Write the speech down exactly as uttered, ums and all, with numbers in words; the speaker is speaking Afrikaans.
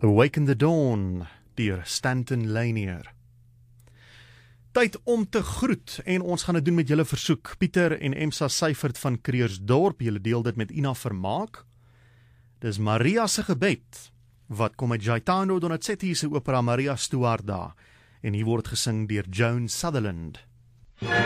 Awaken the Dawn, deur Stanton Lanier. Tyd om te groet, en ons gaan dit doen met julle versoek. Pieter en Emsa Seifert van Kreersdorp, julle deel dit met Ina Vermaak. Dis Maria se gebed, wat kom uit Gaetano Donizetti se opera Maria Stuarda, en hier word gesing deur Joan Sutherland.